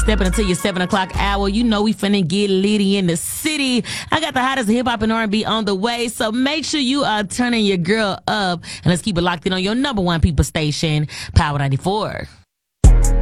stepping into your 7 o'clock hour. You know we finna get litty in the city. I got the hottest hip hop and R&B on the way, so make sure you are turning your girl up, and let's keep it locked in on your number one people station, Power 94.